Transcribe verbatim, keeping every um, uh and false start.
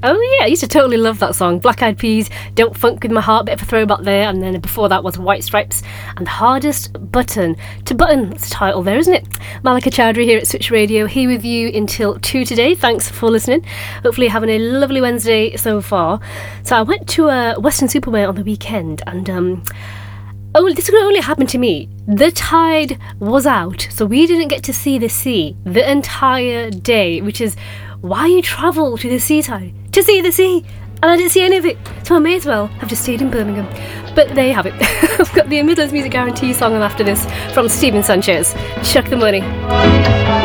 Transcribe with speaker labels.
Speaker 1: Oh yeah, I used to totally love that song. Black Eyed Peas, Don't Funk With My Heart, bit of a throwback there, and then before that was White Stripes and Hardest Button. To Button, that's the title there, isn't it? Malika Chowdhury here at Switch Radio, here with you until two today. Thanks for listening. Hopefully you're having a lovely Wednesday so far. So I went to a Western Supermare on the weekend, and um, oh, this only happened to me. The tide was out, so we didn't get to see the sea the entire day, which is why you travel to the seaside, to see the sea. And I didn't see any of it, so I may as well have just stayed in Birmingham. But there you have it. I've got the Midlands Music Guarantee song on after this from Stephen Sanchez. Chuck the money.